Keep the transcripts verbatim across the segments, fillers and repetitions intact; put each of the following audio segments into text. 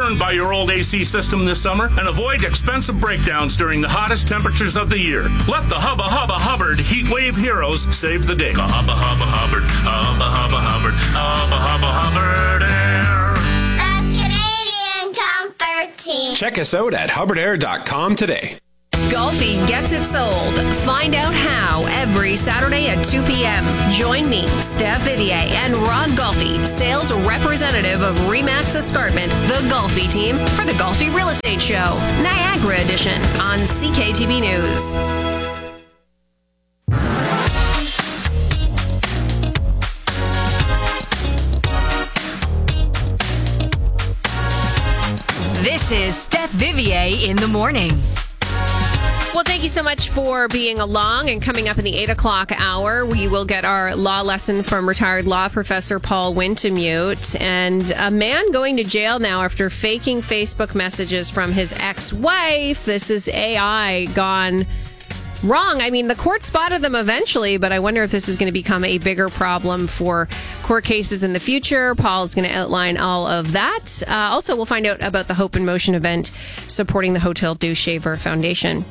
burned by your old A C system this summer and avoid expensive breakdowns during the hottest temperatures of the year. Let the Hubba Hubba Hubbard Heat Wave Heroes save the day. The Hubba Hubba Hubbard, Hubba Hubba Hubbard, Hubba Hubba Hubbard Air. The Canadian Comfort Team. Check us out at hubbard air dot com today. Golfi gets it sold. Find out how every Saturday at two p.m. Join me, Steph Vivier, and Ron Golfi, sales representative of Remax Escarpment, the Golfi team, for the Golfi Real Estate Show, Niagara Edition, on C K T B News. This is Steph Vivier in the morning. Well, thank you so much for being along. And coming up in the eight o'clock hour, we will get our law lesson from retired law professor Paul Wintemute. And a man going to jail now after faking Facebook messages from his ex-wife. This is A I gone wrong. I mean, the court spotted them eventually, but I wonder if this is going to become a bigger problem for court cases in the future. Paul's going to outline all of that. Uh, also, we'll find out about the Hope in Motion event supporting the Hotel Dieu Shaver Foundation.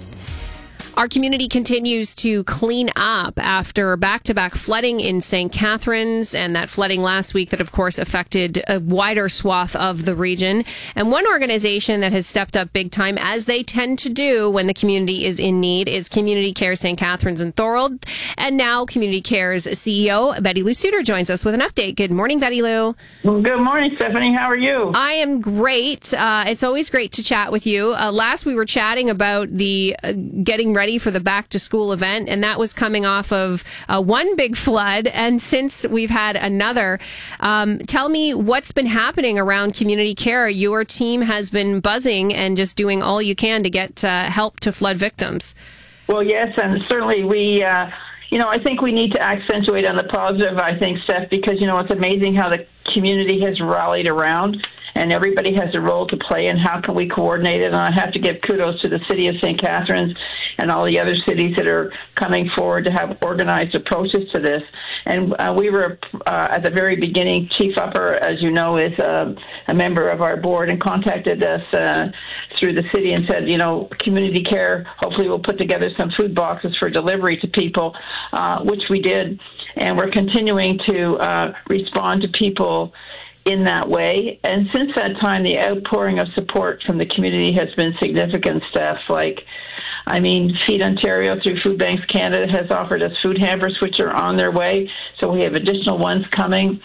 Our community continues to clean up after back-to-back flooding in Saint Catharines, and that flooding last week that, of course, affected a wider swath of the region. And one organization that has stepped up big time, as they tend to do when the community is in need, is Community Care Saint Catharines and Thorold. And now Community Care's C E O, Betty Lou Suter, joins us with an update. Good morning, Betty Lou. Well, good morning, Stephanie. How are you? I am great. Uh, it's always great to chat with you. Uh, last we were chatting about the uh, getting ready for the back to school event, and that was coming off of uh, one big flood, and since we've had another. Um, tell me what's been happening around Community Care. Your team has been buzzing and just doing all you can to get uh, help to flood victims. Well, yes, and certainly we, uh, you know, I think we need to accentuate on the positive, I think, Steph, because, you know, it's amazing how the community has rallied around, and everybody has a role to play, and how can we coordinate it? And I have to give kudos to the city of Saint Catharines and all the other cities that are coming forward to have organized approaches to this. And uh, we were, uh, at the very beginning, Chief Upper, as you know, is uh, a member of our board and contacted us uh, through the city and said, you know, Community Care, hopefully we'll put together some food boxes for delivery to people, uh, which we did. And we're continuing to uh, respond to people in that way. And since that time, the outpouring of support from the community has been significant, Steph. Like, I mean, Feed Ontario through Food Banks Canada has offered us food hampers, which are on their way. So we have additional ones coming.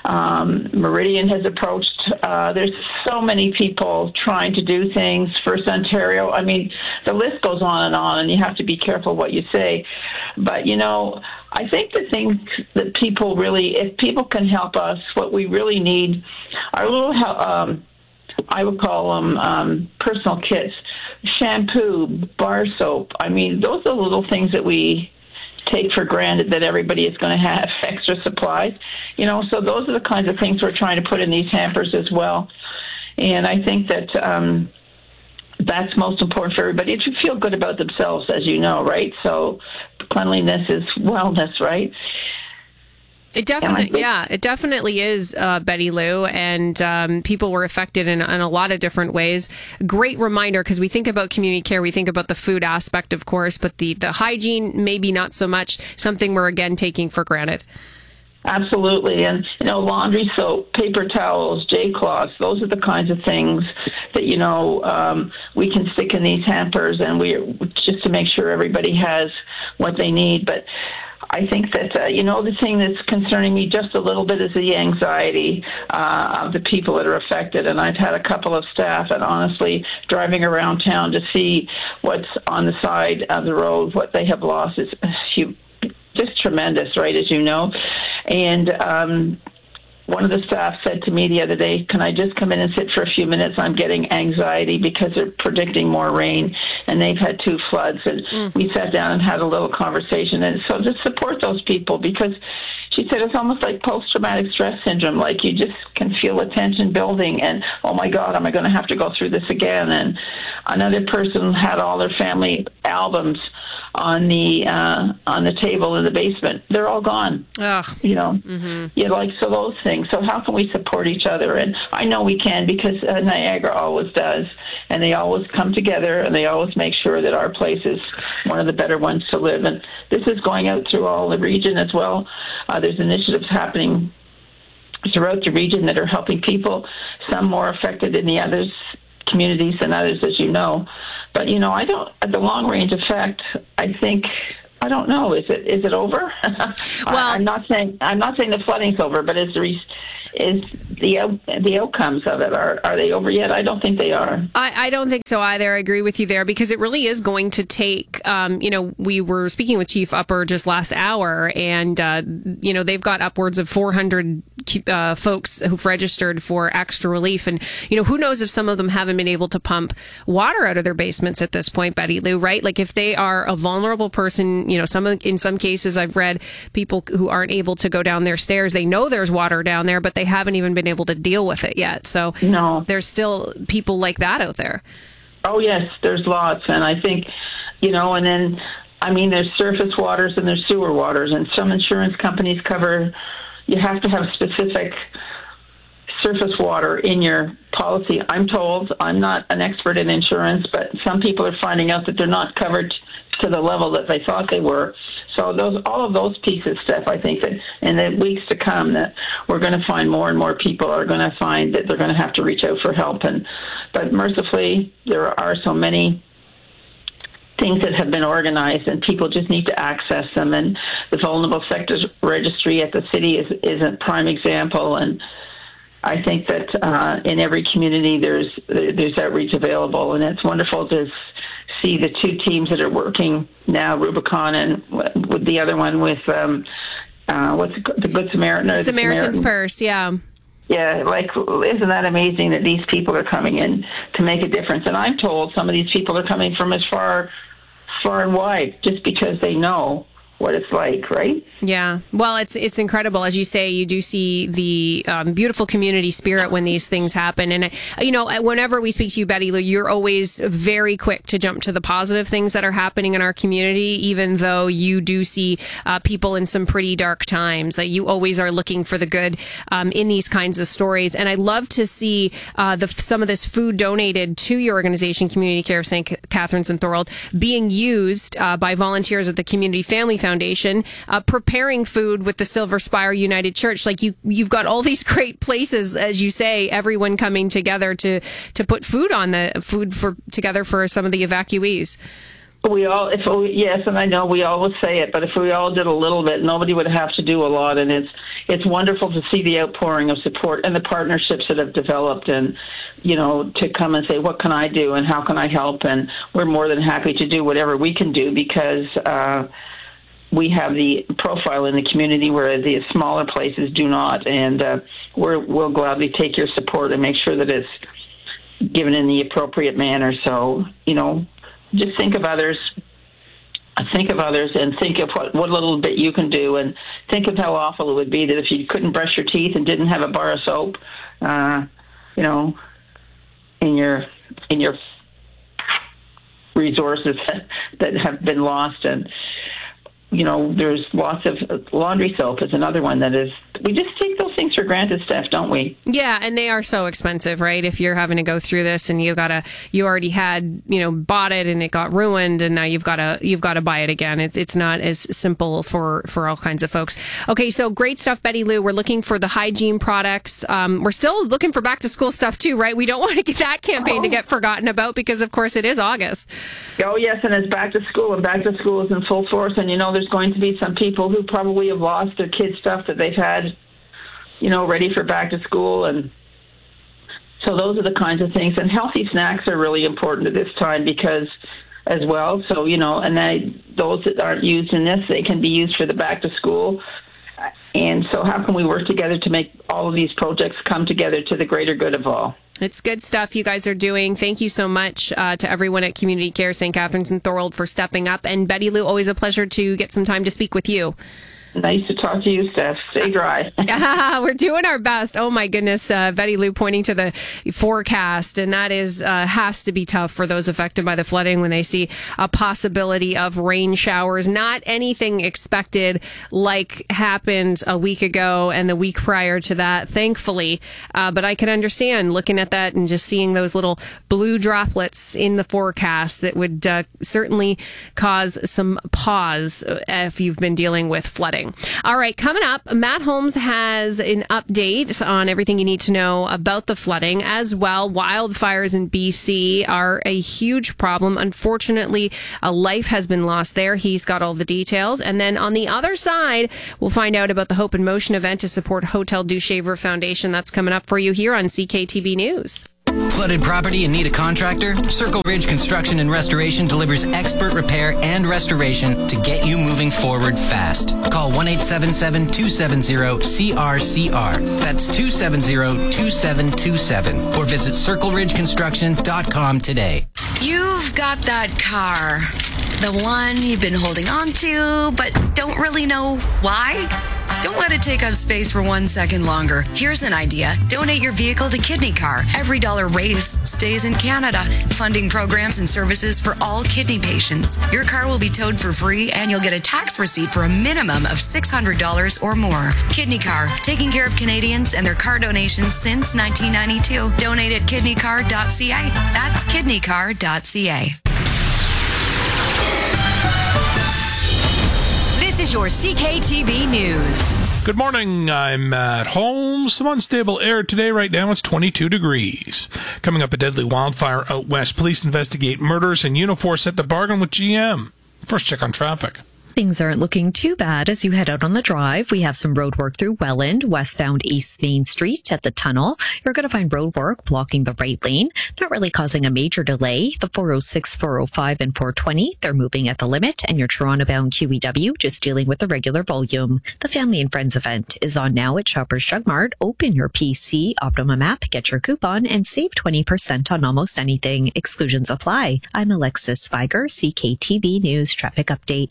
Um, Meridian has approached. Uh, there's so many people trying to do things. First Ontario. I mean, the list goes on and on, and you have to be careful what you say. But, you know, I think the thing that people really, if people can help us, what we really need are little, um, I would call them um, personal kits, shampoo, bar soap. I mean, those are the little things that we take for granted that everybody is going to have extra supplies. You know, so those are the kinds of things we're trying to put in these hampers as well. And I think that um, that's most important for everybody to feel good about themselves, as you know, right? So cleanliness is wellness, right? It definitely, yeah, it definitely is, uh, Betty Lou, and um, people were affected in, in a lot of different ways. Great reminder, because we think about community care, we think about the food aspect, of course, but the, the hygiene, maybe not so much, something we're, again, taking for granted. Absolutely. And, you know, laundry soap, paper towels, J-cloths, those are the kinds of things that, you know, um, we can stick in these hampers, and we just to make sure everybody has what they need. But I think that, uh, you know, the thing that's concerning me just a little bit is the anxiety uh, of the people that are affected. And I've had a couple of staff that honestly driving around town to see what's on the side of the road, what they have lost is just tremendous, right, as you know. And um, one of the staff said to me the other day, can I just come in and sit for a few minutes? I'm getting anxiety because they're predicting more rain, and they've had two floods. And mm. we sat down and had a little conversation. And so just support those people, because she said it's almost like post-traumatic stress syndrome. Like, you just can feel the tension building, and, oh, my God, am I going to have to go through this again? And another person had all their family albums on the uh, on the table in the basement. They're all gone. Ugh. You know, Mm-hmm. yeah, like so those things. So how can we support each other? And I know we can because uh, Niagara always does, and they always come together and they always make sure that our place is one of the better ones to live. And this is going out through all the region as well. Uh, there's initiatives happening throughout the region that are helping people. Some more affected in the others communities than others, as you know. But, you know, I don't, at the long range effect, I think, I don't know, is it is it over? Well, I'm not saying I'm not saying the flooding's over, but is the re- is the out- the outcomes of it, are are they over yet? I don't think they are. I, I don't think so either. I agree with you there because it really is going to take, um, you know, we were speaking with Chief Upper just last hour and, uh, you know, they've got upwards of four hundred uh, folks who've registered for extra relief. And, you know, who knows if some of them haven't been able to pump water out of their basements at this point, Betty Lou, right? Like if they are a vulnerable person, you know, some of, in some cases I've read people who aren't able to go down their stairs. They know there's water down there, but they haven't even been able to deal with it yet. So no. There's still people like that out there. Oh, yes, there's lots. And I think, you know, and then, I mean, there's surface waters and there's sewer waters. And some insurance companies cover, you have to have specific surface water in your policy. I'm told, I'm not an expert in insurance, but some people are finding out that they're not covered to the level that they thought they were. So those, all of those pieces, Steph, I think that in the weeks to come, that we're going to find more and more people are going to find that they're going to have to reach out for help. And but mercifully, there are so many things that have been organized, and people just need to access them. And the Vulnerable Sectors Registry at the city is is a prime example. And I think that uh, in every community there's there's outreach available, and it's wonderful to see the two teams that are working now, Rubicon and with the other one with um, uh, what's it called? The Good Samaritan. Or Samaritan's Samaritan. Purse, yeah. Yeah, like, isn't that amazing that these people are coming in to make a difference? And I'm told some of these people are coming from as far, far and wide just because they know what it's like, right? Yeah. Well, it's it's incredible. As you say, you do see the um, beautiful community spirit when these things happen. And, you know, whenever we speak to you, Betty Lou, you're always very quick to jump to the positive things that are happening in our community, even though you do see uh, people in some pretty dark times. Uh, you always are looking for the good um, in these kinds of stories. And I love to see uh, the some of this food donated to your organization, Community Care Saint Catharines and Thorold, being used uh, by volunteers at the Community Family Foundation, uh, preparing food with the Silver Spire United Church. Like you, you've got all these great places, as you say, everyone coming together to, to put food on the food for together for some of the evacuees. We all, if we, yes, and I know we always say it, but if we all did a little bit, nobody would have to do a lot. And it's it's wonderful to see the outpouring of support and the partnerships that have developed, and you know, to come and say, what can I do and how can I help? And we're more than happy to do whatever we can do because. Uh, We have the profile in the community where the smaller places do not, and uh, we're, we'll gladly take your support and make sure that it's given in the appropriate manner. So, you know, just think of others, think of others, and think of what, what little bit you can do, and think of how awful it would be that if you couldn't brush your teeth and didn't have a bar of soap, uh, you know, in your in your resources that have been lost. And you know, there's lots of laundry soap is another one that is, we just take those things for granted, Steph, don't we? Yeah, and they are so expensive, right? If you're having to go through this and you gotta, you already had, you know, bought it and it got ruined, and now you've got to, you've got to buy it again. It's it's not as simple for for all kinds of folks. Okay, so great stuff, Betty Lou. We're looking for the hygiene products. Um, we're still looking for back to school stuff too, right? We don't want to get that campaign oh. to get forgotten about because, of course, it is August. Oh yes, and it's back to school, and back to school is in full force. And you know, there's going to be some people who probably have lost their kids' stuff that they've had, you know, ready for back to school. And so those are the kinds of things. And healthy snacks are really important at this time because as well. So, you know, and they, those that aren't used in this, they can be used for the back to school. And so how can we work together to make all of these projects come together to the greater good of all? It's good stuff you guys are doing. Thank you so much uh, to everyone at Community Care Saint Catharines and Thorold for stepping up. And Betty Lou, always a pleasure to get some time to speak with you. Nice to talk to you, Steph. Stay dry. We're doing our best. Oh my goodness, uh, Betty Lou pointing to the forecast, and that is uh, has to be tough for those affected by the flooding when they see a possibility of rain showers. Not anything expected like happened a week ago and the week prior to that, thankfully. Uh, but I can understand looking at that and just seeing those little blue droplets in the forecast that would uh, certainly cause some pause if you've been dealing with flooding. All right, coming up, Matt Holmes has an update on everything you need to know about the flooding as well. Wildfires in B C are a huge problem. Unfortunately, a life has been lost there. He's got all the details. And then on the other side, we'll find out about the Hope in Motion event to support Hotel du Shaver Foundation. That's coming up for you here on C K T B News. Flooded property and need a contractor? Circle Ridge Construction and Restoration delivers expert repair and restoration to get you moving forward fast. Call one eight seven seven, two seven zero, C R C R. That's two seven zero, two seven two seven. Or visit circle ridge construction dot com today. You've got that car. The one you've been holding on to, but don't really know why? Don't let it take up space for one second longer. Here's an idea. Donate your vehicle to Kidney Car. Every dollar raised stays in Canada, funding programs and services for all kidney patients. Your car will be towed for free, and you'll get a tax receipt for a minimum of six hundred dollars or more. Kidney Car, taking care of Canadians and their car donations since nineteen ninety-two. Donate at kidney car dot c a. That's kidney car dot c a. This is your C K T B News. Good morning. I'm Matt Holmes. Some unstable air today. Right now it's twenty-two degrees. Coming up, a deadly wildfire out west. Police investigate murders, and Unifor set to bargain with G M. First check on traffic. Things aren't looking too bad as you head out on the drive. We have some road work through Welland, westbound East Main Street at the tunnel. You're going to find road work blocking the right lane, not really causing a major delay. The four oh six, four oh five, and four twenty, they're moving at the limit, and your Toronto-bound Q E W just dealing with the regular volume. The Family and Friends event is on now at Shoppers Drug Mart. Open your P C Optimum app, get your coupon, and save twenty percent on almost anything. Exclusions apply. I'm Alexis Viger, C K T B News Traffic Update.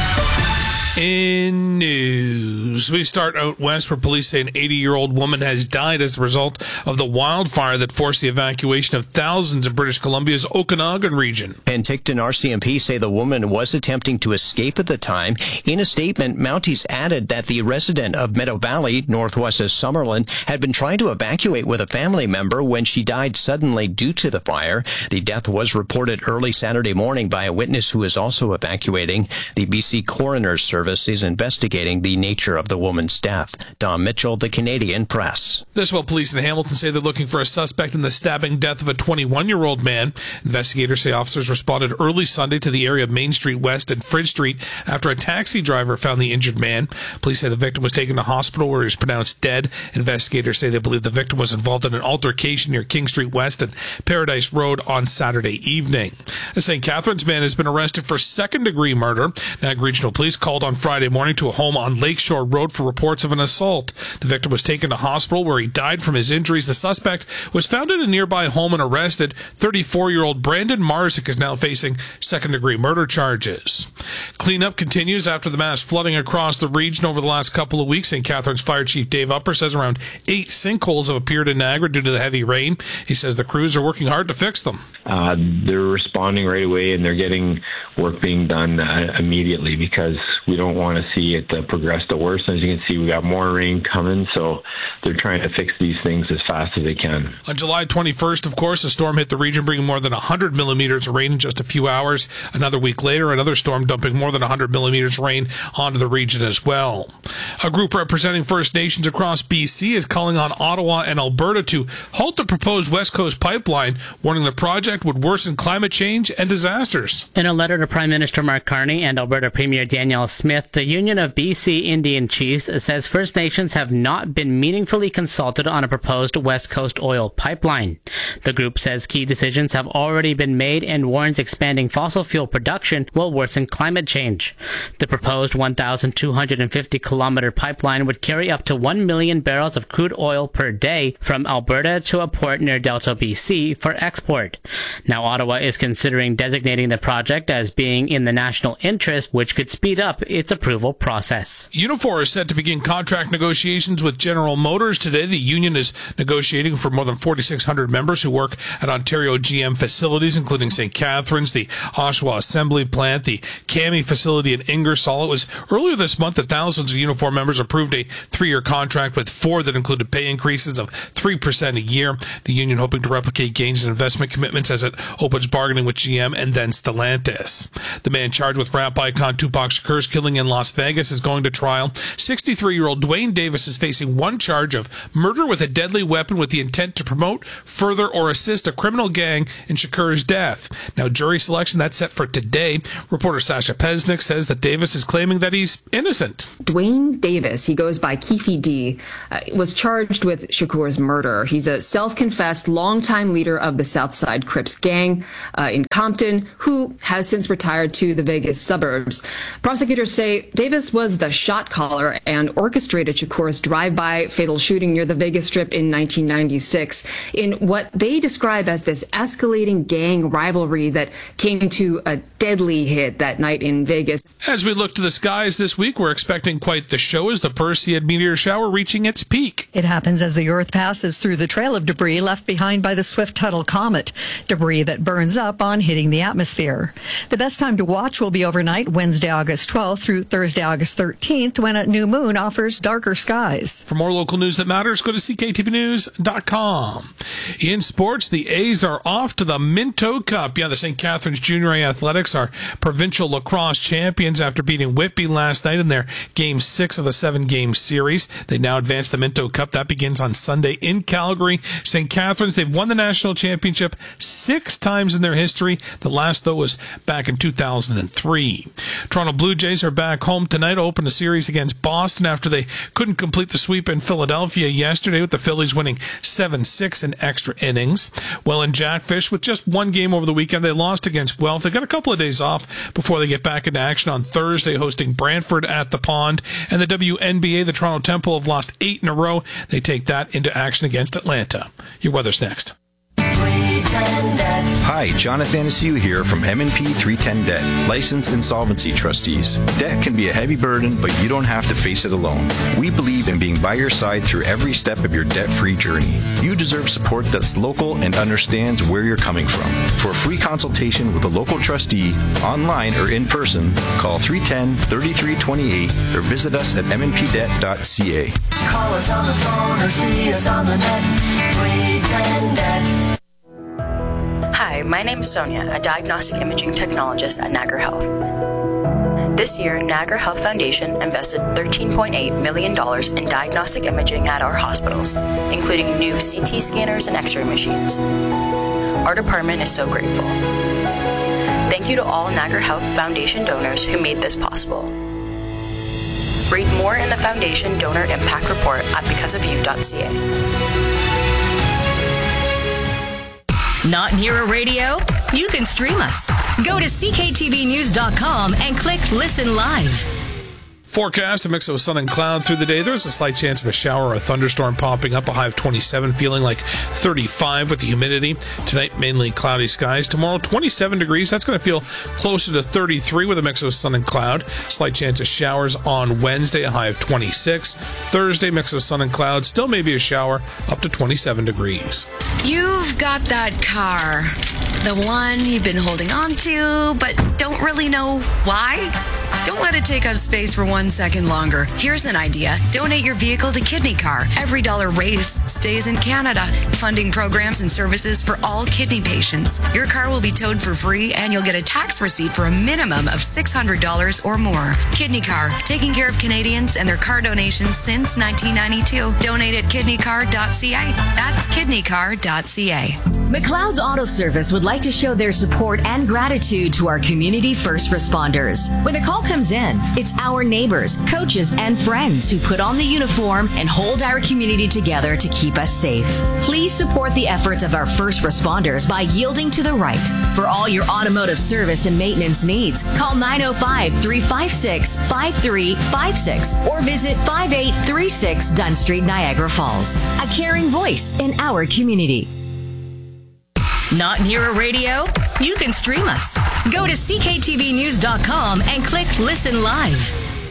In news, we start out west where police say an eighty-year-old woman has died as a result of the wildfire that forced the evacuation of thousands in British Columbia's Okanagan region. Penticton R C M P say the woman was attempting to escape at the time. In a statement, Mounties added that the resident of Meadow Valley, northwest of Summerlin, had been trying to evacuate with a family member when she died suddenly due to the fire. The death was reported early Saturday morning by a witness who is also evacuating. The B C Coroner's Service is investigating the nature of the woman's death. Don Mitchell, the Canadian Press. This while police in Hamilton say they're looking for a suspect in the stabbing death of a twenty-one-year-old man. Investigators say officers responded early Sunday to the area of Main Street West and Fridge Street after a taxi driver found the injured man. Police say the victim was taken to hospital where he was pronounced dead. Investigators say they believe the victim was involved in an altercation near King Street West and Paradise Road on Saturday evening. A Saint Catharines man has been arrested for second-degree murder. Niagara Regional Police called on Friday morning to a home on Lakeshore Road for reports of an assault. The victim was taken to hospital where he died from his injuries. The suspect was found in a nearby home and arrested. thirty-four-year-old Brandon Marzik is now facing second-degree murder charges. Cleanup continues after the mass flooding across the region over the last couple of weeks. Saint Catharines Fire Chief Dave Upper says around eight sinkholes have appeared in Niagara due to the heavy rain. He says the crews are working hard to fix them. Uh, they're responding right away, and they're getting work being done uh, immediately because we don't want to see it uh, progress to worse. As you can see, we got more rain coming, so they're trying to fix these things as fast as they can. On July twenty-first, of course, a storm hit the region, bringing more than one hundred millimeters of rain in just a few hours. Another week later, another storm dumping more than one hundred millimeters of rain onto the region as well. A group representing First Nations across B C is calling on Ottawa and Alberta to halt the proposed West Coast pipeline, warning the project would worsen climate change and disasters. In a letter to Prime Minister Mark Carney and Alberta Premier Danielle Smith, the Union of B C Indian Chiefs says First Nations have not been meaningfully consulted on a proposed West Coast oil pipeline. The group says key decisions have already been made and warns expanding fossil fuel production will worsen climate change. The proposed one thousand two hundred fifty kilometer pipeline would carry up to one million barrels of crude oil per day from Alberta to a port near Delta, B C for export. Now, Ottawa is considering designating the project as being in the national interest, which could speed up its its approval process. Unifor is set to begin contract negotiations with General Motors today. The union is negotiating for more than forty-six hundred members who work at Ontario G M facilities, including Saint Catharines, the Oshawa Assembly Plant, the Cami facility in Ingersoll. It was earlier this month that thousands of Unifor members approved a three-year contract with Ford that included pay increases of three percent a year. The union hoping to replicate gains in investment commitments as it opens bargaining with G M and then Stellantis. The man charged with rap icon Tupac Shakur's killing in Las Vegas is going to trial. sixty-three-year-old Dwayne Davis is facing one charge of murder with a deadly weapon with the intent to promote, further, or assist a criminal gang in Shakur's death. Now, jury selection, that's set for today. Reporter Sasha Pesnick says that Davis is claiming that he's innocent. Dwayne Davis, he goes by Keefe D, uh, was charged with Shakur's murder. He's a self-confessed longtime leader of the Southside Crips gang uh, in Compton, who has since retired to the Vegas suburbs. Prosecutors say Davis was the shot caller and orchestrated Shakur's drive-by fatal shooting near the Vegas Strip in nineteen ninety-six in what they describe as this escalating gang rivalry that came to a deadly hit that night in Vegas. As we look to the skies this week, we're expecting quite the show as the Perseid meteor shower reaching its peak. It happens as the Earth passes through the trail of debris left behind by the Swift-Tuttle comet, debris that burns up on hitting the atmosphere. The best time to watch will be overnight, Wednesday, August twelfth through Thursday, August thirteenth, when a new moon offers darker skies. For more local news that matters, go to C K T V news dot com. In sports, the A's are off to the Minto Cup. Yeah, the Saint Catharines Junior A Athletics are provincial lacrosse champions after beating Whitby last night in their game six of the seven-game series. They now advance the Minto Cup. That begins on Sunday in Calgary. Saint Catharines, they've won the national championship six times in their history. The last, though, was back in two thousand three. Toronto Blue Jays are back home tonight to open a series against Boston after they couldn't complete the sweep in Philadelphia yesterday, with the Phillies winning seven six in extra innings. Well, in Jackfish, with just one game over the weekend, they lost against Guelph. They got a couple of days off before they get back into action on Thursday, hosting Brantford at the Pond. And the W N B A, the Toronto Temple, have lost eight in a row. They take that into action against Atlanta. Your weather's next. Hi, Jonathan Asiu here from M and P three ten Debt, licensed insolvency trustees. Debt can be a heavy burden, but you don't have to face it alone. We believe in being by your side through every step of your debt-free journey. You deserve support that's local and understands where you're coming from. For a free consultation with a local trustee, online or in person, call three one zero, three three two eight or visit us at m n p debt dot c a. Call us on the phone or see us on the net. three ten debt. Hi, my name is Sonia, a diagnostic imaging technologist at Niagara Health. This year, Niagara Health Foundation invested thirteen point eight million dollars in diagnostic imaging at our hospitals, including new C T scanners and X-ray machines. Our department is so grateful. Thank you to all Niagara Health Foundation donors who made this possible. Read more in the Foundation Donor Impact Report at because of you dot c a. Not near a radio? You can stream us. Go to C K T V news dot com and click Listen Live. Forecast, a mix of sun and cloud through the day. There's a slight chance of a shower or a thunderstorm popping up, a high of twenty-seven, feeling like thirty-five with the humidity. Tonight, mainly cloudy skies. Tomorrow, twenty-seven degrees. That's going to feel closer to thirty-three with a mix of sun and cloud. Slight chance of showers on Wednesday, a high of twenty-six. Thursday, mix of sun and cloud. Still maybe a shower, up to twenty-seven degrees. You've got that car. The one you've been holding on to, but don't really know why? Don't let it take up space for one second longer. Here's an idea. Donate your vehicle to Kidney Car. Every dollar raised stays in Canada, funding programs and services for all kidney patients. Your car will be towed for free, and you'll get a tax receipt for a minimum of six hundred dollars or more. Kidney Car, taking care of Canadians and their car donations since nineteen ninety-two. Donate at kidney car dot c a. That's kidney car dot c a. McLeod's Auto Service would like to show their support and gratitude to our community first responders. When the call comes in, it's our neighbors, coaches, and friends who put on the uniform and hold our community together to keep us safe. Please support the efforts of our first responders by yielding to the right. For all your automotive service and maintenance needs, call nine oh five, three five six, five three five six or visit five eight three six Dunn Street, Niagara Falls. A caring voice in our community. Not near a radio? You can stream us. Go to C K T V news dot com and click Listen Live.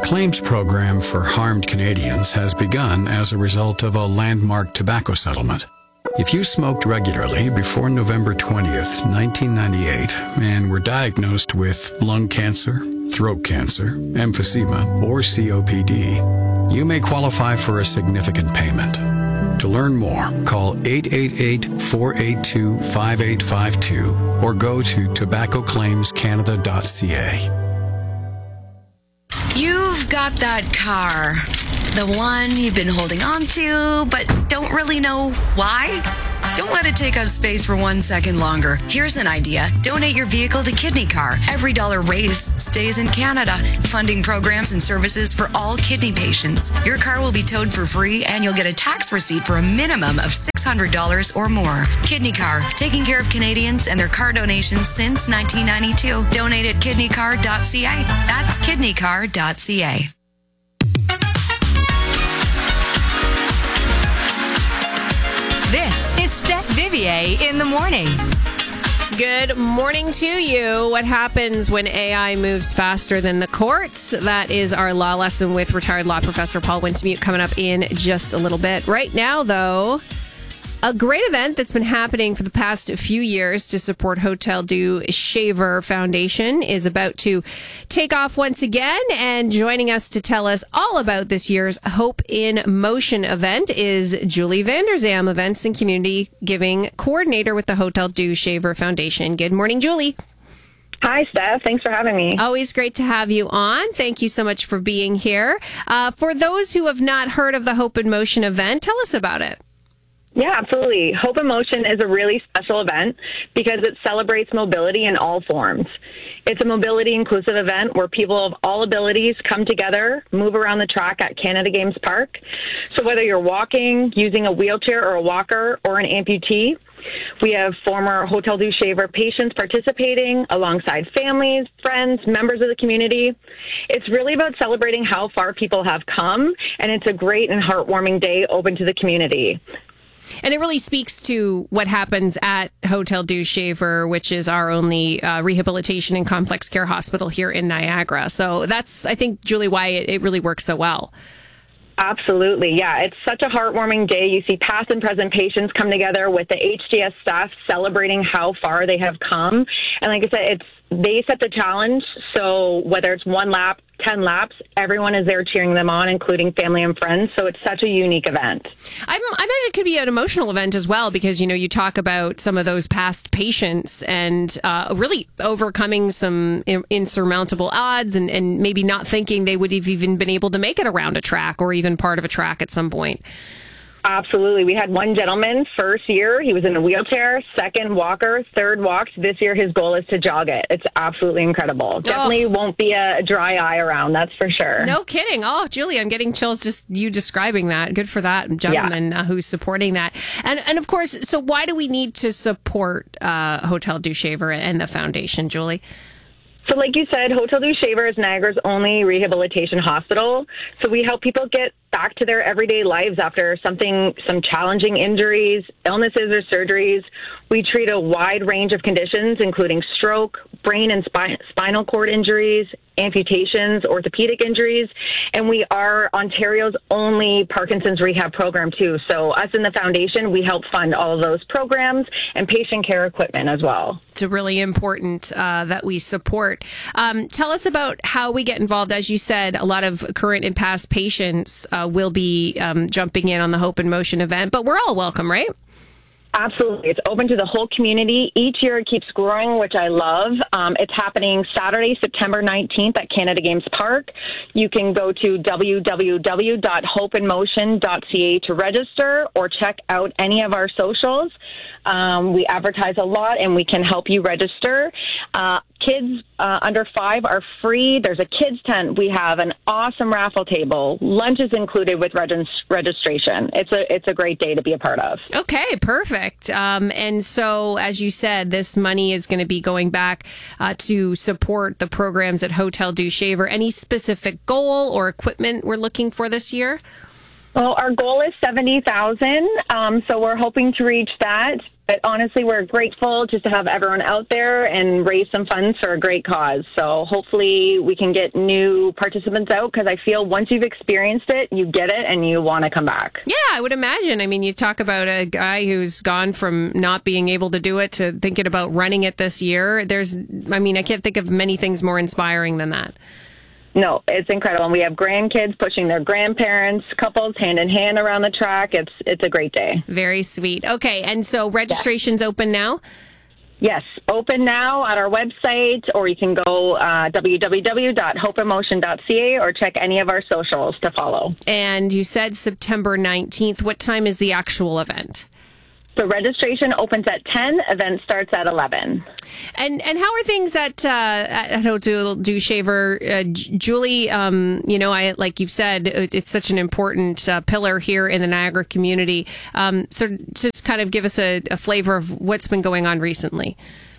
claims program for harmed Canadians has begun as a result of a landmark tobacco settlement. If you smoked regularly before November twentieth, nineteen ninety-eight, and were diagnosed with lung cancer, throat cancer, emphysema, or C O P D, you may qualify for a significant payment. To learn more, call eight eight eight, four eight two, five eight five two or go to tobacco claims canada dot c a. You've got that car. The one you've been holding on to, but don't really know why? Don't let it take up space for one second longer. Here's an idea. Donate your vehicle to Kidney Car. Every dollar raised stays in Canada, funding programs and services for all kidney patients. Your car will be towed for free, and you'll get a tax receipt for a minimum of six hundred dollars or more. Kidney Car, taking care of Canadians and their car donations since nineteen ninety-two. Donate at kidney car dot c a. That's kidney car dot c a. This is Steph Vivier in the morning. Good morning to you. What happens when A I moves faster than the courts? That is our law lesson with retired law professor Paul Wintemute coming up in just a little bit. Right now, though, a great event that's been happening for the past few years to support Hotel du Shaver Foundation is about to take off once again. And joining us to tell us all about this year's Hope in Motion event is Julie Vanderzam, Events and Community Giving Coordinator with the Hotel du Shaver Foundation. Good morning, Julie. Hi, Steph. Thanks for having me. Always great to have you on. Thank you so much for being here. Uh, for those who have not heard of the Hope in Motion event, tell us about it. Yeah, absolutely. Hope in Motion is a really special event because it celebrates mobility in all forms. It's a mobility inclusive event where people of all abilities come together, move around the track at Canada Games Park. So whether you're walking, using a wheelchair or a walker, or an amputee, we have former Hotel du Shaver patients participating alongside families, friends, members of the community. It's really about celebrating how far people have come, and it's a great and heartwarming day open to the community. And it really speaks to what happens at Hotel du Shaver, which is our only uh, rehabilitation and complex care hospital here in Niagara. So that's, I think, Julie, why it, it really works so well. Absolutely. Yeah, it's such a heartwarming day. You see past and present patients come together with the H D S staff celebrating how far they have come. And like I said, it's they set the challenge. So whether it's one lap, ten laps, everyone is there cheering them on, including family and friends. So it's such a unique event. I'm, I imagine it could be an emotional event as well, because, you know, you talk about some of those past patients and uh, really overcoming some insurmountable odds and, and maybe not thinking they would have even been able to make it around a track or even part of a track at some point. Absolutely. We had one gentleman, first year, he was in a wheelchair, second walker, third walked. This year, his goal is to jog it. It's absolutely incredible. Definitely oh. won't be a dry eye around, that's for sure. No kidding. Oh, Julie, I'm getting chills just you describing that. Good for that gentleman yeah. uh, who's supporting that. And, and of course, so why do we need to support uh, Hotel du Shaver and the foundation, Julie? So like you said, Hotel du Shaver is Niagara's only rehabilitation hospital. So we help people get back to their everyday lives after something, some challenging injuries, illnesses, or surgeries. We treat a wide range of conditions, including stroke, brain and spine, spinal cord injuries, amputations, orthopedic injuries, and we are Ontario's only Parkinson's rehab program too. So us in the foundation, we help fund all of those programs and patient care equipment as well. It's really important uh, that we support. Um, tell us about how we get involved. As you said, a lot of current and past patients uh, will be um, jumping in on the Hope in Motion event, but we're all welcome, right? Absolutely. It's open to the whole community. Each year it keeps growing, which I love. Um, it's happening Saturday, September nineteenth at Canada Games Park. You can go to w w w dot hope in motion dot c a to register or check out any of our socials. Um, we advertise a lot and we can help you register. Uh, kids uh, under five are free. There's a kids tent. We have an awesome raffle table. Lunch is included with reg- registration. It's a it's a great day to be a part of. Okay, perfect. Um, and so, as you said, this money is going to be going back uh, to support the programs at Hotel du Shaver. Any specific goal or equipment we're looking for this year? Well, our goal is seventy thousand, um, so we're hoping to reach that. But honestly, we're grateful just to have everyone out there and raise some funds for a great cause. So hopefully we can get new participants out, because I feel once you've experienced it, you get it and you want to come back. Yeah, I would imagine. I mean, you talk about a guy who's gone from not being able to do it to thinking about running it this year. There's, I mean, I can't think of many things more inspiring than that. No, it's incredible. And we have grandkids pushing their grandparents, couples hand in hand around the track. It's it's a great day. Very sweet. Okay, and so registration's yes. open now? Yes, open now at our website, or you can go uh, w w w dot hope in motion dot c a or check any of our socials to follow. And you said September nineteenth. What time is the actual event? So registration opens at ten. Event starts at eleven. And and how are things at uh, at Hotel du Shaver, uh, Julie? Um, you know, I like you've said, it's such an important uh, pillar here in the Niagara community. Um, so just kind of give us a, a flavor of what's been going on recently.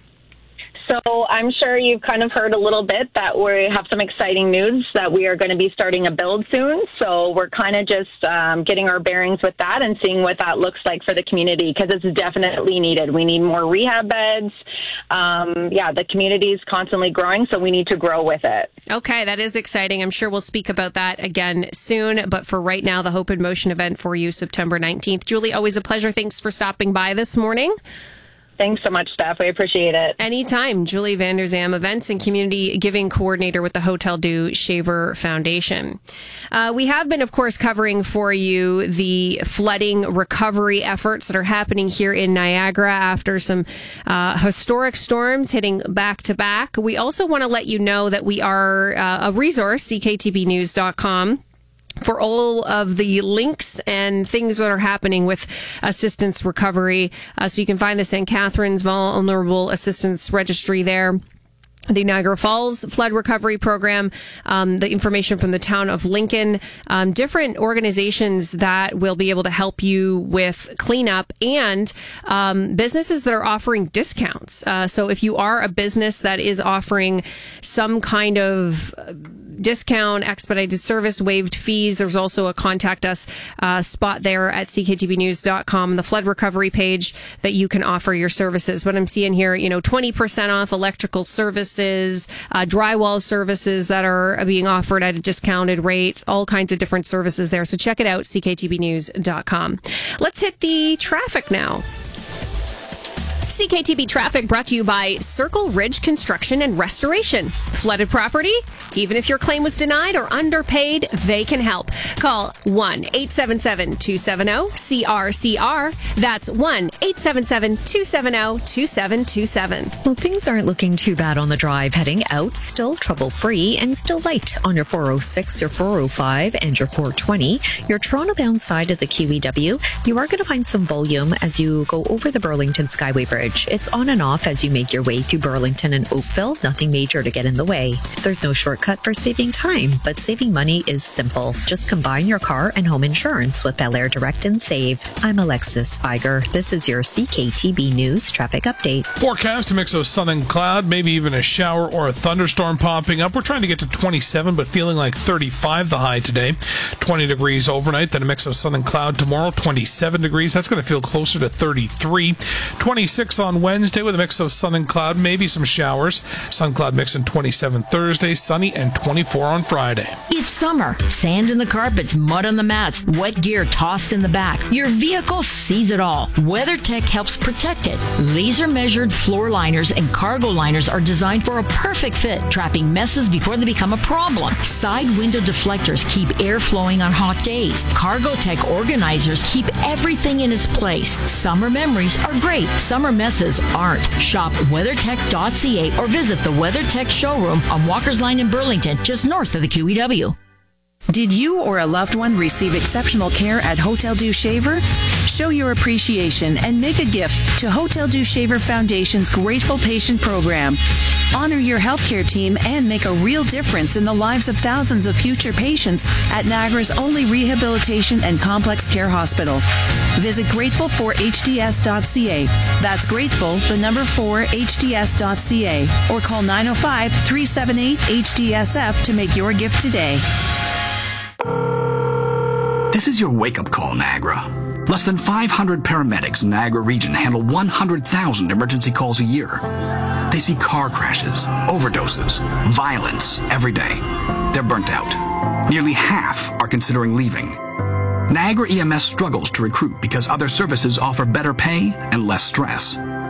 So I'm sure you've kind of heard a little bit that we have some exciting news that we are going to be starting a build soon. So we're kind of just um, getting our bearings with that and seeing what that looks like for the community, because it's definitely needed. We need more rehab beds. Um, yeah, the community is constantly growing, so we need to grow with it. Okay, that is exciting. I'm sure we'll speak about that again soon. But for right now, the Hope in Motion event for you, September nineteenth. Julie, always a pleasure. Thanks for stopping by this morning. Thanks so much, Steph. I appreciate it. Anytime. Julie Van der Zam, Events and Community Giving Coordinator with the Hotel du Shaver Foundation. Uh, we have been, of course, covering for you the flooding recovery efforts that are happening here in Niagara after some uh, historic storms hitting back to back. We also want to let you know that we are uh, a resource, c k t b news dot com. for all of the links and things that are happening with assistance recovery. Uh, so you can find the Saint Catharines Vulnerable Assistance Registry there. The Niagara Falls Flood Recovery Program, um, the information from the town of Lincoln, um, different organizations that will be able to help you with cleanup, and um, businesses that are offering discounts. Uh, so if you are a business that is offering some kind of discount, expedited service, waived fees, there's also a contact us uh, spot there at c k t b news dot com, the flood recovery page, that you can offer your services. What I'm seeing here, you know, twenty percent off electrical services, uh, drywall services that are being offered at discounted rates, all kinds of different services there. So check it out, c k t b news dot com. Let's hit the traffic now. C K T B traffic brought to you by Circle Ridge Construction and Restoration. Flooded property? Even if your claim was denied or underpaid, they can help. Call one eight seven seven, two seven zero, C R C R. That's one eight seven seven, two seven zero, two seven two seven. Well, things aren't looking too bad on the drive heading out. Still trouble-free and still light on your four oh six, your four oh five, and your four twenty. Your Toronto-bound side of the Q E W, you are going to find some volume as you go over the Burlington Skyway Bridge. It's on and off as you make your way through Burlington and Oakville. Nothing major to get in the way. There's no shortcut for saving time, but saving money is simple. Just combine your car and home insurance with Bel Air Direct and Save. I'm Alexis Spiger. This is your C K T B News traffic update. Forecast, a mix of sun and cloud, maybe even a shower or a thunderstorm popping up. We're trying to get to twenty-seven, but feeling like thirty-five the high today. twenty degrees overnight, then a mix of sun and cloud tomorrow. twenty-seven degrees. That's going to feel closer to thirty-three. twenty-six on Wednesday with a mix of sun and cloud, maybe some showers. Sun cloud mix in twenty-seven Thursday, sunny, and twenty-four on Friday. It's summer. Sand in the carpets, mud on the mats, wet gear tossed in the back. Your vehicle sees it all. WeatherTech helps protect it. Laser measured floor liners and cargo liners are designed for a perfect fit, trapping messes before they become a problem. Side window deflectors keep air flowing on hot days. CargoTech organizers keep everything in its place. Summer memories are great. Summer messes aren't. Shop weathertech dot c a or visit the WeatherTech showroom on Walker's Line in Burlington, just north of the Q E W. Did you or a loved one receive exceptional care at Hotel du Shaver? Show your appreciation and make a gift to Hotel du Shaver Foundation's Grateful Patient Program. Honor your healthcare team and make a real difference in the lives of thousands of future patients at Niagara's only rehabilitation and complex care hospital. Visit grateful for h d s dot c a. That's grateful, the number four, h d s dot c a. Or call nine oh five, three seven eight, H D S F to make your gift today. H D S dot C A. That's grateful, the number four, H D S dot C A. Or call nine oh five, three seven eight, H D S F to make your gift today. H D S dot C A. That's grateful, the number four, H D S dot C A. Or call nine oh five, three seven eight, H D S F to make your gift today. This is your wake-up call, Niagara. Less than five hundred paramedics in Niagara region handle one hundred thousand emergency calls a year. They see car crashes, overdoses, violence every day. They're burnt out. Nearly half are considering leaving. Niagara E M S struggles to recruit because other services offer better pay and less stress.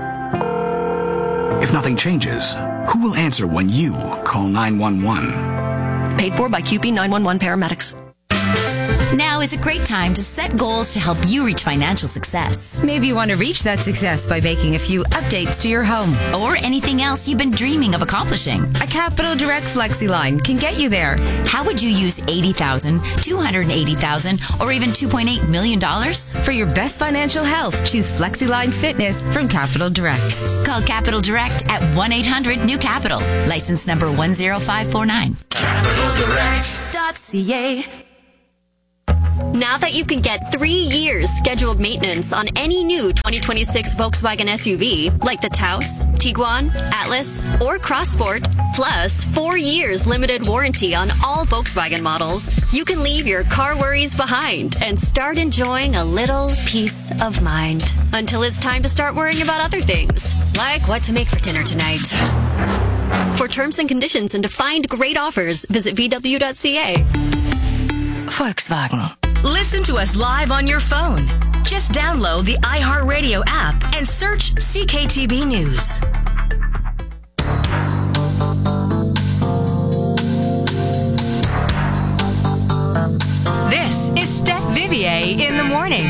If nothing changes, who will answer when you call nine one one? Paid for by Q P nine one one paramedics. Now is a great time to set goals to help you reach financial success. Maybe you want to reach that success by making a few updates to your home. Or anything else you've been dreaming of accomplishing. A Capital Direct FlexiLine can get you there. How would you use eighty thousand dollars, two hundred eighty thousand dollars, or even two point eight million dollars? For your best financial health, choose FlexiLine Fitness from Capital Direct. Call Capital Direct at one eight hundred new capital. License number one zero five four nine. capital direct dot c a. Now that you can get three years scheduled maintenance on any new twenty twenty-six Volkswagen S U V, like the Taos, Tiguan, Atlas, or Crossport, plus four years limited warranty on all Volkswagen models, you can leave your car worries behind and start enjoying a little peace of mind. Until it's time to start worrying about other things, like what to make for dinner tonight. For terms and conditions and to find great offers, visit v w dot c a. Volkswagen. Listen to us live on your phone. Just download the iHeartRadio app and search C K T B News. This is Steph Vivier in the morning.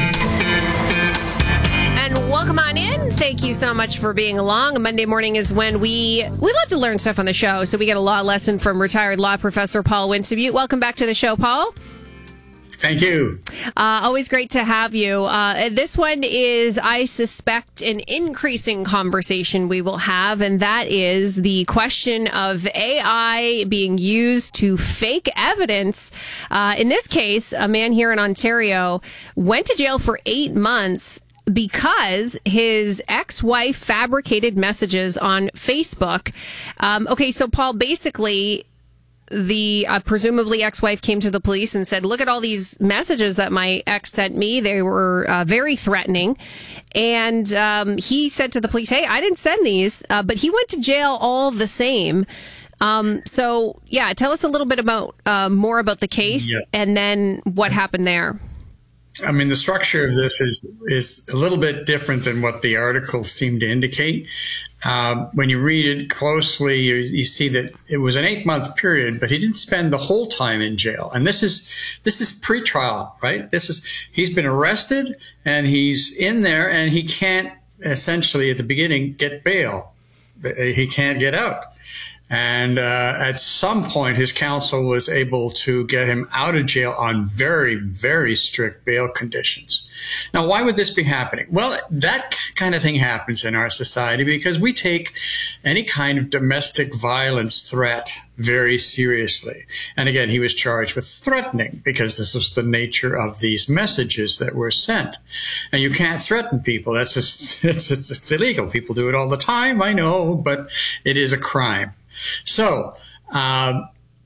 And welcome on in. Thank you so much for being along. Monday morning is when we we love to learn stuff on the show, so we get a law lesson from retired law professor Paul Winston. Welcome back to the show, Paul. Thank you. Uh, always great to have you. Uh, this one is, I suspect, an increasing conversation we will have, and that is the question of A I being used to fake evidence. Uh, in this case, a man here in Ontario went to jail for eight months because his ex-wife fabricated messages on Facebook. Um, okay, so Paul, basically, the uh, presumably ex-wife came to the police and said, look at all these messages that my ex sent me. They were uh, very threatening. And um, he said to the police, hey, I didn't send these, uh, but he went to jail all the same. Um, so, yeah, tell us a little bit about uh, more about the case yeah. and then what happened there. I mean, the structure of this is is a little bit different than what the article seemed to indicate. Uh, when you read it closely, you, you see that it was an eight-month period, but he didn't spend the whole time in jail. And this is this is pre-trial, right? This is he's been arrested and he's in there, and he can't essentially at the beginning get bail. He can't get out. And uh, at some point, his counsel was able to get him out of jail on very, very strict bail conditions. Now, why would this be happening? Well, that kind of thing happens in our society because we take any kind of domestic violence threat very seriously. And again, he was charged with threatening because this was the nature of these messages that were sent. And you can't threaten people. That's just, it's, it's, it's illegal. People do it all the time, I know, but it is a crime. So, uh,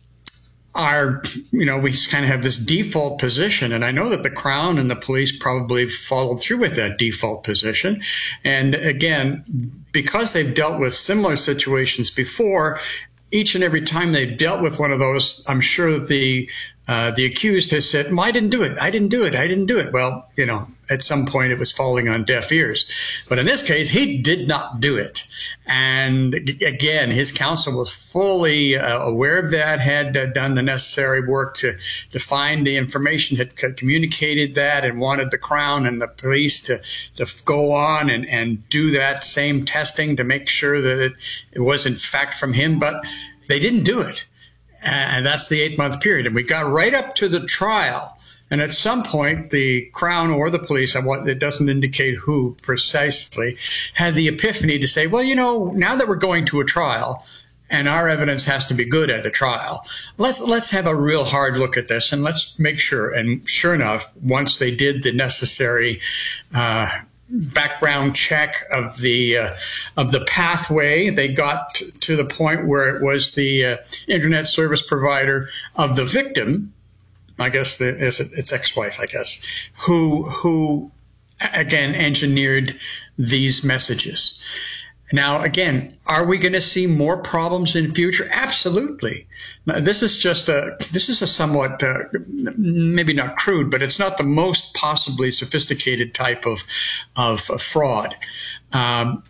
our, you know, we kind of have this default position, and I know that the Crown and the police probably followed through with that default position. And again, because they've dealt with similar situations before, each and every time they've dealt with one of those, I'm sure that the uh, the accused has said, well, I didn't do it. I didn't do it. I didn't do it. Well, you know, at some point it was falling on deaf ears. But in this case, he did not do it. And again, his counsel was fully uh, aware of that, had uh, done the necessary work to, to find the information, had communicated that, and wanted the Crown and the police to, to go on and, and do that same testing to make sure that it, it was in fact from him. But they didn't do it. And that's the eight-month period. And we got right up to the trial. And at some point, the Crown or the police, it doesn't indicate who precisely, had the epiphany to say, well, you know, now that we're going to a trial and our evidence has to be good at a trial, let's let's have a real hard look at this and let's make sure. And sure enough, once they did the necessary uh background check of the uh, of the pathway, they got t- to the point where it was the uh, internet service provider of the victim I guess the, it's, it's ex-wife, I guess, who, who again, engineered these messages. Now, again, are we going to see more problems in future? Absolutely. Now, this is just a, this is a somewhat, uh, maybe not crude, but it's not the most possibly sophisticated type of, of, of fraud. Um,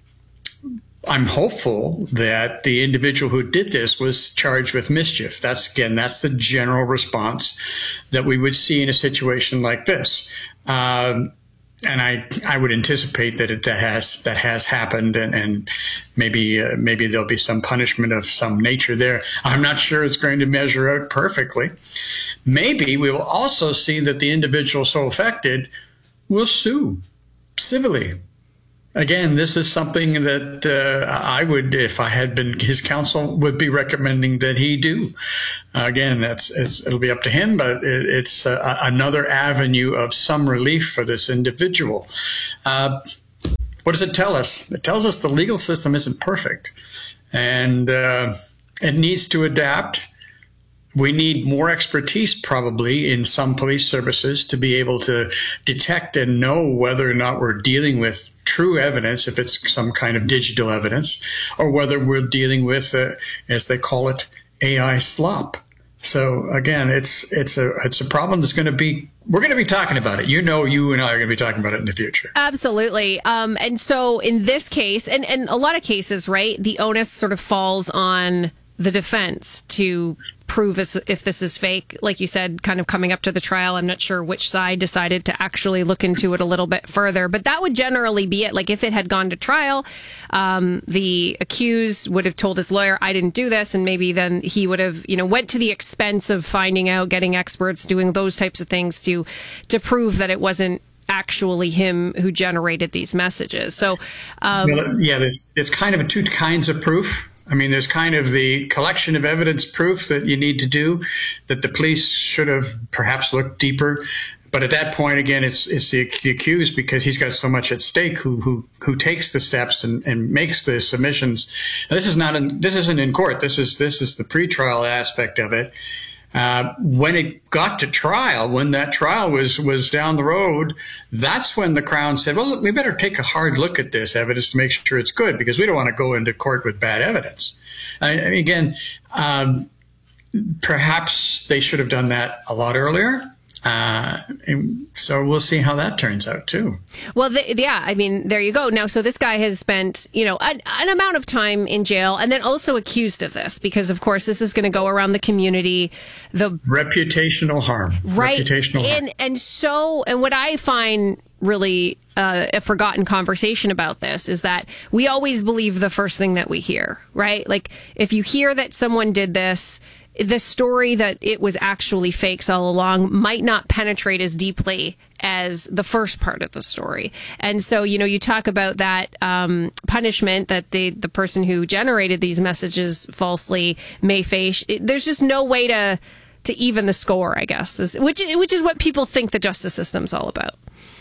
I'm hopeful that the individual who did this was charged with mischief. That's, again, that's the general response that we would see in a situation like this. Um, And I, I would anticipate that it that has that has happened, and, and maybe uh, maybe there'll be some punishment of some nature there. I'm not sure it's going to measure out perfectly. Maybe we will also see that the individual so affected will sue civilly. Again, this is something that uh, I would, if I had been his counsel, would be recommending that he do. Uh, again, that's it's, it'll be up to him, but it, it's uh, another avenue of some relief for this individual. Uh, what does it tell us? It tells us the legal system isn't perfect, and uh, it needs to adapt. We need more expertise probably in some police services to be able to detect and know whether or not we're dealing with true evidence, if it's some kind of digital evidence, or whether we're dealing with, uh, as they call it, A I slop. So again, it's it's a it's a problem that's going to be, we're going to be talking about it. You know, you and I are going to be talking about it in the future. Absolutely. Um, and so in this case, and, and a lot of cases, right, the onus sort of falls on the defense to prove if this is fake. Like you said, kind of coming up to the trial, I'm not sure which side decided to actually look into it a little bit further, but that would generally be it. Like if it had gone to trial, um, the accused would have told his lawyer, I didn't do this. And maybe then he would have, you know, went to the expense of finding out, getting experts, doing those types of things to, to prove that it wasn't actually him who generated these messages. So, um, well, yeah, there's, there's kind of two kinds of proof. I mean, there's kind of the collection of evidence proof that you need to do, that the police should have perhaps looked deeper. But at that point, again, it's it's the, the accused, because he's got so much at stake, who who who takes the steps and, and makes the submissions. Now, this is not in, this isn't in court. This is this is the pretrial aspect of it. Uh, when it got to trial, when that trial was was down the road, that's when the Crown said, well, look, we better take a hard look at this evidence to make sure it's good, because we don't want to go into court with bad evidence. I, I mean, again, um, perhaps they should have done that a lot earlier. Uh, and so we'll see how that turns out too. Well, the, yeah, I mean, there you go. Now, so this guy has spent, you know, an, an amount of time in jail, and then also accused of this, because of course this is going to go around the community. The reputational harm, right? Reputational and harm. and so, and what I find really uh, a forgotten conversation about this is that we always believe the first thing that we hear, right? Like if you hear that someone did this, the story that it was actually fakes all along might not penetrate as deeply as the first part of the story. And so, you know, you talk about that um, punishment that the, the person who generated these messages falsely may face. It, there's just no way to to even the score, I guess, is, which, which is what people think the justice system's all about.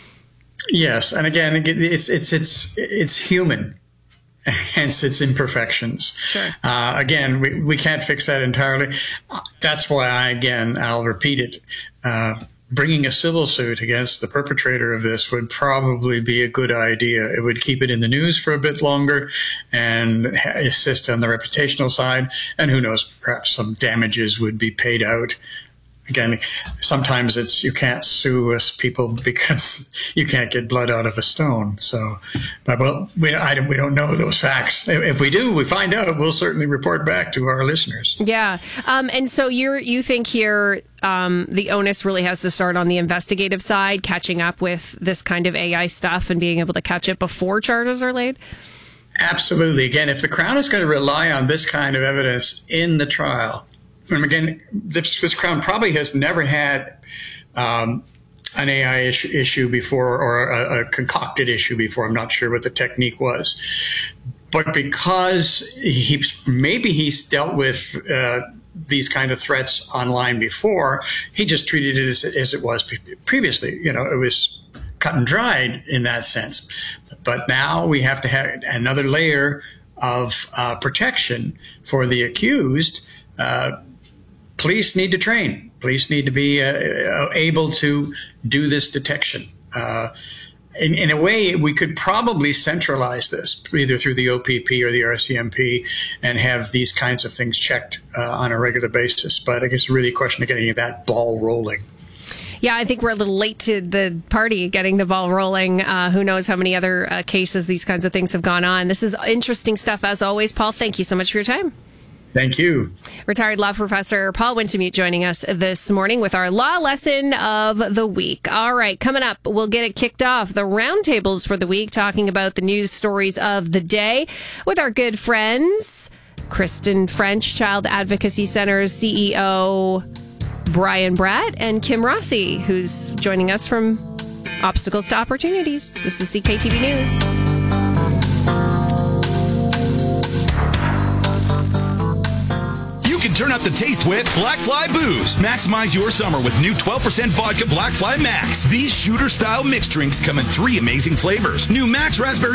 Yes. And again, it's it's it's it's human. Hence its imperfections. Sure. Uh, again, we, we can't fix that entirely. That's why, I, again, I'll repeat it. Uh, bringing a civil suit against the perpetrator of this would probably be a good idea. It would keep it in the news for a bit longer and assist on the reputational side. And who knows, perhaps some damages would be paid out. Again, sometimes it's you can't sue us people because you can't get blood out of a stone. So, but well, we I don't, we don't know those facts. If we do, we find out, we'll certainly report back to our listeners. Yeah, um, and so you you think here um, the onus really has to start on the investigative side, catching up with this kind of A I stuff and being able to catch it before charges are laid? Absolutely. Again, if the Crown is going to rely on this kind of evidence in the trial. And again, this, this Crown probably has never had um, an A I issue, issue before, or a, a concocted issue before. I'm not sure what the technique was. But because he maybe he's dealt with uh, these kind of threats online before, he just treated it as, as it was previously. You know, it was cut and dried in that sense. But now we have to have another layer of uh, protection for the accused. Uh, Police need to train. Police need to be uh, able to do this detection. Uh, in, in a way, we could probably centralize this either through the O P P or the R C M P and have these kinds of things checked uh, on a regular basis. But I guess it's really a question of getting that ball rolling. Yeah, I think we're a little late to the party getting the ball rolling. Uh, who knows how many other uh, cases these kinds of things have gone on. This is interesting stuff as always, Paul. Thank you so much for your time. Thank you. Retired law professor Paul Wintemute joining us this morning with our law lesson of the week. All right, coming up, we'll get it kicked off. The roundtables for the week, talking about the news stories of the day with our good friends, Kristen French, Child Advocacy Center's C E O, Brian Bratt, and Kim Rossi, who's joining us from Obstacles to Opportunities. This is C K T V News. You can turn up the taste with Black Fly Booze. Maximize your summer with new twelve percent vodka Black Fly Max. These shooter-style mixed drinks come in three amazing flavors. New Max Raspberry